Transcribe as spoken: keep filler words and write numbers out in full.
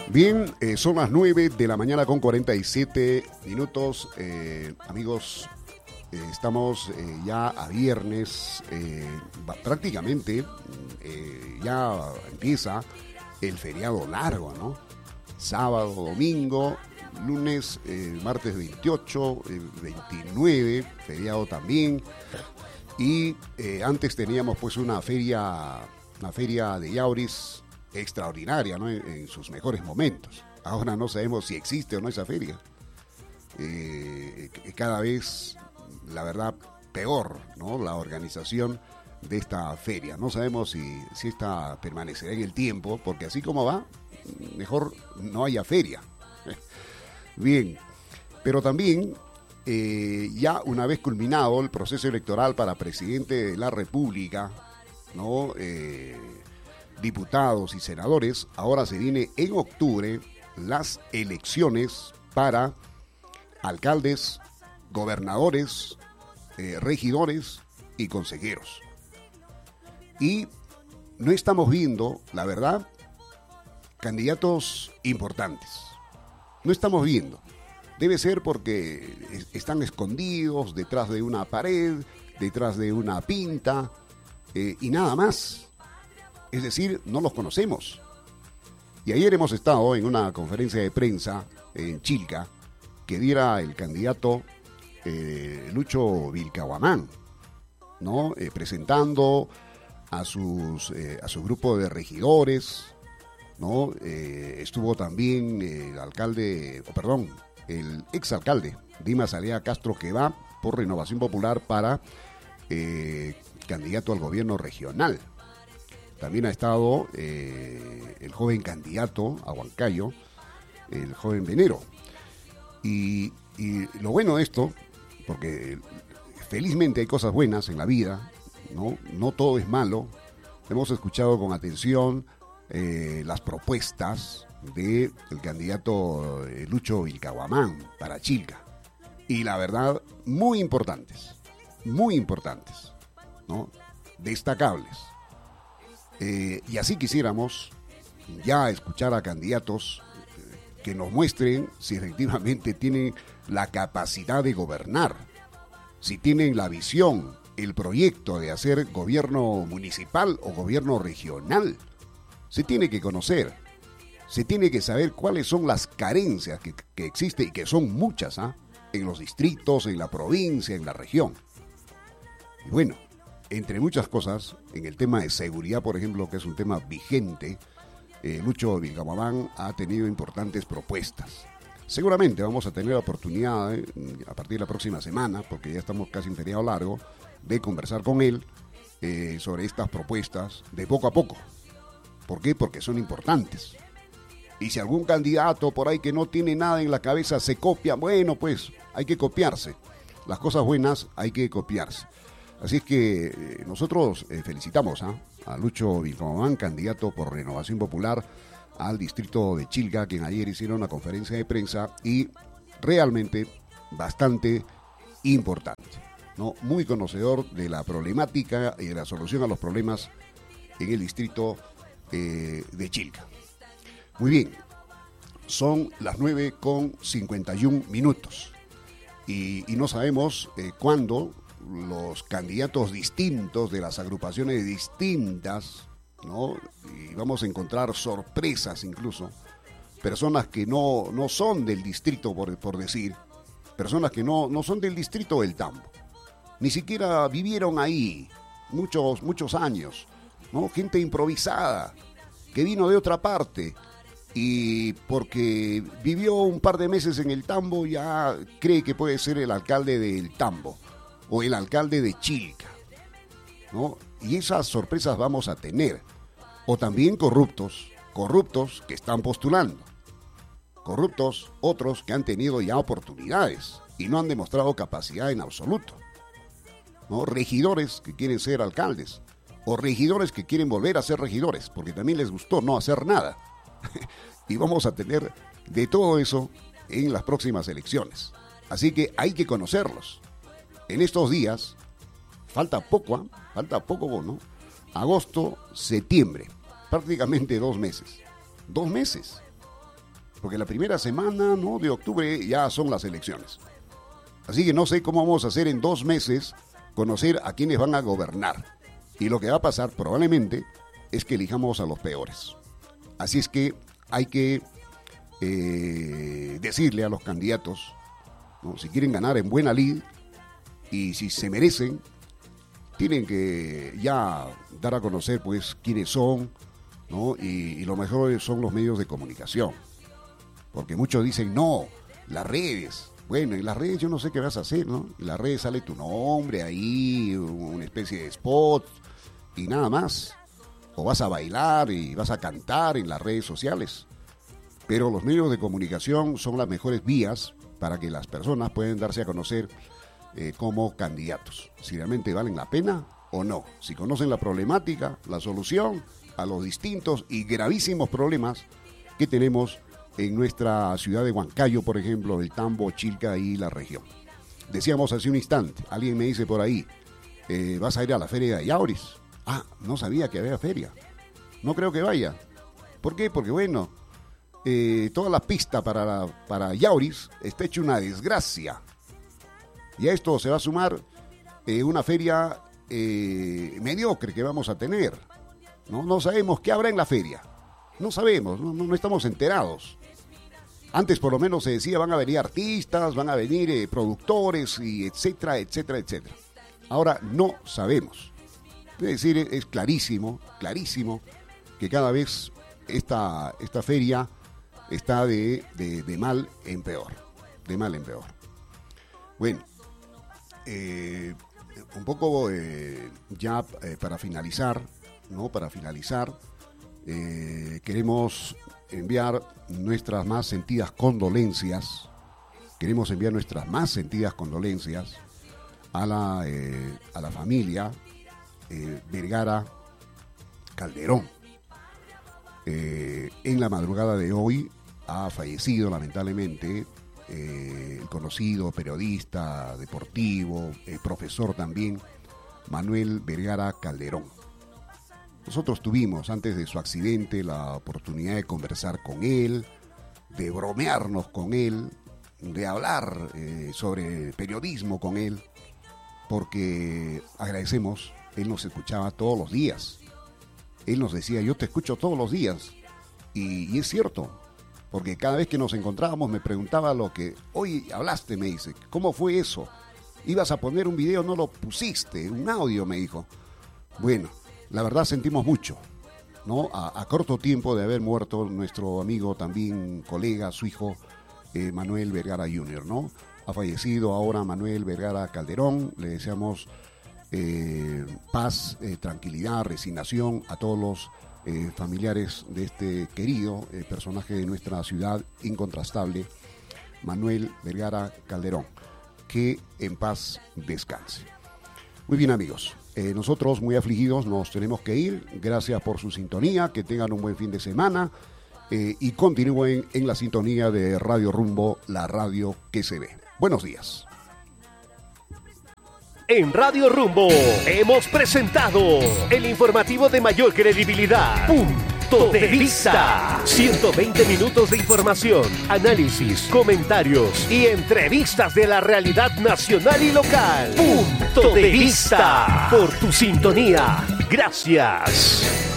Bien, eh, son las nueve de la mañana con cuarenta y siete minutos. Eh, amigos, eh, estamos eh, ya a viernes, eh, prácticamente eh, ya empieza el feriado largo, ¿no? Sábado, domingo, lunes, eh, martes veintiocho, eh, veintinueve, feriado también. Y eh, antes teníamos pues una feria, una feria de Yauriz extraordinaria, ¿no? En, en sus mejores momentos. Ahora no sabemos si existe o no esa feria. Eh, cada vez, la verdad, peor, ¿no? La organización de esta feria. No sabemos si, si esta permanecerá en el tiempo, porque así como va, mejor no haya feria. Bien, pero también, eh, ya una vez culminado el proceso electoral para presidente de la República, ¿no? Eh, diputados y senadores, ahora se viene en octubre las elecciones para alcaldes, gobernadores, eh, regidores y consejeros. Y no estamos viendo, la verdad, candidatos importantes. No estamos viendo. Debe ser porque están escondidos detrás de una pared, detrás de una pinta, eh, y nada más. Es decir, no los conocemos. Y ayer hemos estado en una conferencia de prensa en Chilca que diera el candidato eh, Lucho Vilcahuamán, ¿no? Eh, presentando a sus eh, a su grupo de regidores, ¿no? Eh, estuvo también el alcalde, oh, perdón, el exalcalde Dimas Alea Castro, que va por Renovación Popular para eh, candidato al gobierno regional. También ha estado eh, el joven candidato a Huancayo, el joven Venero. Y, y lo bueno de esto, porque felizmente hay cosas buenas en la vida, ¿no? No todo es malo. Hemos escuchado con atención eh, las propuestas del candidato eh, Lucho Vilcahuamán para Chilca. Y la verdad, muy importantes, muy importantes, ¿no? Destacables. Eh, y así quisiéramos ya escuchar a candidatos eh, que nos muestren si efectivamente tienen la capacidad de gobernar, si tienen la visión, el proyecto de hacer gobierno municipal o gobierno regional. Se tiene que conocer, se tiene que saber cuáles son las carencias que, que existen, y que son muchas, ¿ah? En los distritos, en la provincia, en la región. Y bueno, entre muchas cosas, en el tema de seguridad, por ejemplo, que es un tema vigente, eh, Lucho Vilcahuamán ha tenido importantes propuestas. Seguramente vamos a tener la oportunidad, eh, a partir de la próxima semana, porque ya estamos casi en feriado largo, de conversar con él eh, sobre estas propuestas de poco a poco. ¿Por qué? Porque son importantes. Y si algún candidato por ahí que no tiene nada en la cabeza se copia, bueno, pues hay que copiarse. Las cosas buenas hay que copiarse. Así es que eh, nosotros eh, felicitamos ¿eh? a Lucho Vilcahuamán, candidato por Renovación Popular al distrito de Chilca, quien ayer hicieron una conferencia de prensa y realmente bastante importante, ¿no? Muy conocedor de la problemática y de la solución a los problemas en el distrito eh, de Chilca. Muy bien, son las nueve con cincuenta y un minutos y, y no sabemos eh, cuándo los candidatos distintos de las agrupaciones distintas, ¿no? Y vamos a encontrar sorpresas incluso, personas que no, no son del distrito, por, por decir, personas que no, no son del distrito del Tambo, ni siquiera vivieron ahí muchos, muchos años, ¿no? Gente improvisada, que vino de otra parte, y porque vivió un par de meses en el Tambo ya cree que puede ser el alcalde del Tambo o el alcalde de Chilca, ¿no? Y esas sorpresas vamos a tener. O también corruptos, corruptos que están postulando, corruptos otros que han tenido ya oportunidades y no han demostrado capacidad en absoluto, ¿no? Regidores que quieren ser alcaldes o regidores que quieren volver a ser regidores porque también les gustó no hacer nada. Y vamos a tener de todo eso en las próximas elecciones. Así que hay que conocerlos. En estos días, falta poco, ¿eh? falta poco, ¿no? Agosto, septiembre, prácticamente dos meses. Dos meses. porque la primera semana, ¿no?, de octubre ya son las elecciones. Así que no sé cómo vamos a hacer en dos meses conocer a quienes van a gobernar. Y lo que va a pasar probablemente es que elijamos a los peores. Así es que hay que eh, decirle a los candidatos, ¿no?, si quieren ganar en buena lid y si se merecen, tienen que ya dar a conocer pues quiénes son, ¿no? Y, y lo mejor son los medios de comunicación. Porque muchos dicen, no, las redes. Bueno, en las redes yo no sé qué vas a hacer, ¿no? En las redes sale tu nombre ahí, una especie de spot y nada más. O vas a bailar y vas a cantar en las redes sociales. Pero los medios de comunicación son las mejores vías para que las personas puedan darse a conocer eh, como candidatos. Si realmente valen la pena o no. Si conocen la problemática, la solución a los distintos y gravísimos problemas que tenemos en nuestra ciudad de Huancayo, por ejemplo, el Tambo, Chilca y la región. Decíamos hace un instante, alguien me dice por ahí, eh, ¿vas a ir a la feria de Yauris? Ah, no sabía que había feria. No creo que vaya. ¿Por qué? Porque bueno, eh, toda la pista para, para Yauris está hecha una desgracia. Y a esto se va a sumar eh, una feria eh, mediocre que vamos a tener. ¿No? No sabemos qué habrá en la feria. No sabemos, no, no estamos enterados. Antes por lo menos se decía van a venir artistas, van a venir eh, productores, y etcétera, etcétera, etcétera. Ahora no sabemos. Es decir, es clarísimo, clarísimo que cada vez esta, esta feria está de, de, de mal en peor. De mal en peor. Bueno, eh, un poco eh, ya eh, para finalizar, ¿no? Para finalizar, eh, queremos enviar nuestras más sentidas condolencias, queremos enviar nuestras más sentidas condolencias a la, eh, a la familia eh, Vergara Calderón. Eh, en la madrugada de hoy ha fallecido lamentablemente eh, el conocido periodista deportivo, eh, profesor también, Manuel Vergara Calderón. Nosotros tuvimos, antes de su accidente, la oportunidad de conversar con él, de bromearnos con él, de hablar eh, sobre periodismo con él, porque agradecemos, él nos escuchaba todos los días. Él nos decía, yo te escucho todos los días. Y, y es cierto, porque cada vez que nos encontrábamos me preguntaba lo que, hoy hablaste, me dice, ¿cómo fue eso? Ibas a poner un video, no lo pusiste, un audio, me dijo. Bueno, la verdad sentimos mucho, ¿no? A, a corto tiempo de haber muerto nuestro amigo, también colega, su hijo, eh, Manuel Vergara junior, ¿no? Ha fallecido ahora Manuel Vergara Calderón. Le deseamos eh, paz, eh, tranquilidad, resignación a todos los eh, familiares de este querido eh, personaje de nuestra ciudad, incontrastable, Manuel Vergara Calderón. Que en paz descanse. Muy bien, amigos. Eh, nosotros, muy afligidos, nos tenemos que ir. Gracias por su sintonía. Que tengan un buen fin de semana. Eh, y continúen en la sintonía de Radio Rumbo, la radio que se ve. Buenos días. En Radio Rumbo hemos presentado el informativo de mayor credibilidad. Punto de Vista. ciento veinte minutos de información, análisis, comentarios y entrevistas de la realidad nacional y local. Punto de Vista. Por tu sintonía. Gracias.